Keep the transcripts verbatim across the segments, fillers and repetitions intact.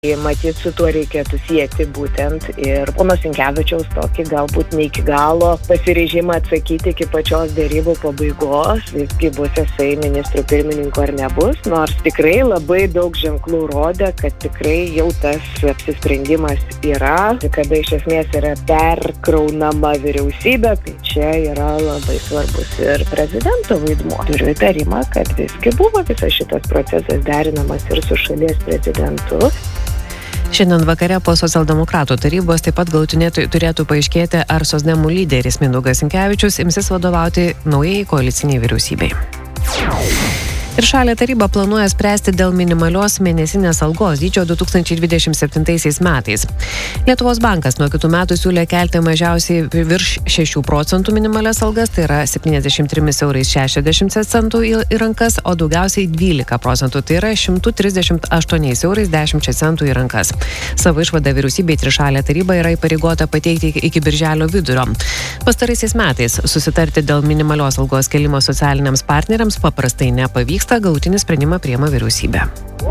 Matyt, su tuo reikėtų sieti būtent ir pono Sinkevičiaus tokį galbūt ne iki galo pasiryžimą atsakyti iki pačios dėrybų pabaigos, visgi bus jisai ministrų pirmininko ar nebus, nors tikrai labai daug ženklų rodė, kad tikrai jau tas apsisprendimas yra, kada iš esmės yra perkraunama vyriausybė, tai čia yra labai svarbus ir prezidento vaidmuo. Turiu įtarimą, kad visgi buvo visas šitas procesas derinamas ir su šalies prezidentu. Šiandien vakare po socialdemokratų tarybos taip pat galutinai turėtų paaiškėti, ar socdemų lyderis Mindaugas Sinkevičius imsis vadovauti naujai koaliciniai vyriausybei. Ir šalė taryba planuoja spręsti dėl minimalios mėnesinės algos dydžio du tūkstančiai dvidešimt septintaisiais metais. Lietuvos bankas nuo kitų metų siūlė kelti mažiausiai virš šešių procentų minimalias algas, tai yra septyniasdešimt trys eurai šešiasdešimt centų į rankas, o daugiausiai dvylika procentų, tai yra šimtas trisdešimt aštuoni eurai dešimt centų į rankas. Savo išvadą vyriausybei trišalė taryba yra įpareigota pateikti iki birželio vidurio. Pastaraisiais metais susitarti dėl minimalios algos kelimo socialiniams partneriams paprastai nepavyks. Galutinį sprendimą priima vyriausybė.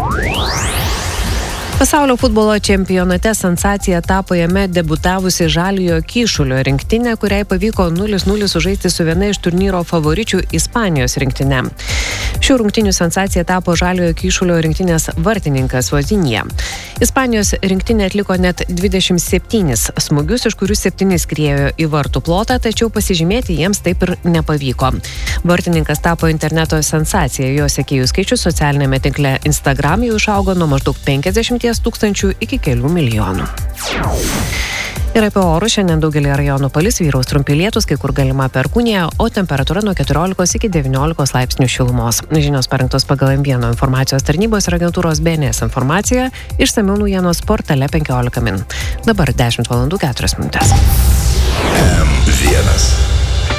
Pasaulio futbolo čempionate sensacija tapo jame debutavusi Žaliojo Kyšulio rinktinė, kuriai pavyko nulis nulis sužaisti su viena iš turnyro favoričių Ispanijos rinktinė. Šių rungtinių sensacija tapo Žaliojo Kyšulio rinktinės vartininkas Vozinija. Ispanijos rinktinė atliko net dvidešimt septynis smūgius, iš kurių septyni skriejo į vartų plotą, tačiau pasižymėti jiems taip ir nepavyko. Vartininkas tapo interneto sensacija, jo sekėjų skaičius socialinėme tinkle Instagram jau išaugo nuo maždaug penkiasdešimt tūkstančių iki kelių milijonų. Ir apie orus šiandien daugelį rajonų palis, vyraus trumpi lietūs, kai kur galima perkūnija, o temperatūra nuo keturiolikos iki devyniolikos laipsnių šilumos. Žinios parengtos pagal M vieno informacijos tarnybos ir agentūros B N S informaciją, išsamiau naujienos portale penkiolika min. Dabar dešimt valandų keturios minutės.